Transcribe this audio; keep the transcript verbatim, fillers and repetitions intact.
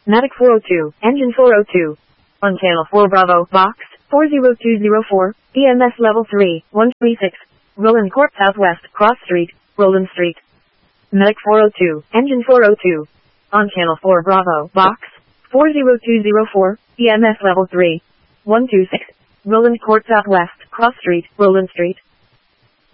Medic four oh two, engine four oh two. On channel four Bravo, box, four zero two zero four, E M S level three, one twenty-six. Roland Court Southwest, Cross Street, Roland Street. Medic four oh two, engine four oh two. On channel four Bravo, box, four zero two zero four, E M S level three, one twenty-six. Roland Court Southwest, Cross Street, Roland Street.